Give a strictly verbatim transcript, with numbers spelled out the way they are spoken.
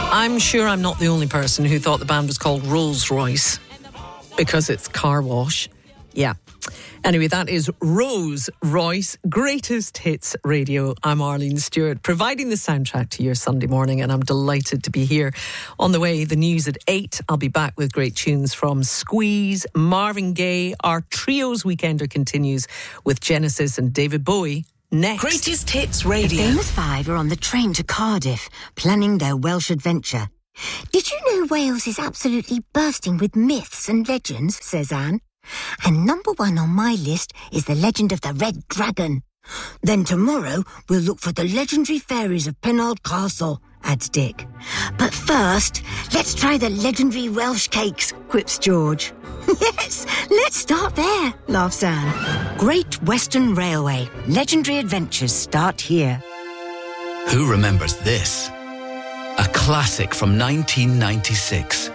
I'm sure I'm not the only person who thought the band was called Rolls Royce because it's car wash. Yeah. Anyway, that is Rose Royce, Greatest Hits Radio. I'm Arlene Stewart, providing the soundtrack to your Sunday morning, and I'm delighted to be here. On the way, the news at eight. I'll be back with great tunes from Squeeze, Marvin Gaye. Our Trios Weekender continues with Genesis and David Bowie. Next. Greatest Hits Radio. The famous five are on the train to Cardiff, planning their Welsh adventure. Did you know Wales is absolutely bursting with myths and legends, says Anne. And number one on my list is the legend of the Red Dragon. Then tomorrow we'll look for the legendary fairies of Penarth Castle, adds Dick. But first, let's try the legendary Welsh cakes, quips George. Yes, let's start there, laughs Anne. Great Western Railway. Legendary adventures start here. Who remembers this? A classic from nineteen ninety-six.